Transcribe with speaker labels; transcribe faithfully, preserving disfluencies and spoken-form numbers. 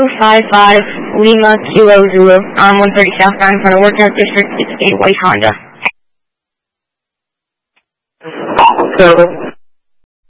Speaker 1: five five Lima Kilo Zulu on one thirty southbound for the Workout District. It's a white Honda.
Speaker 2: So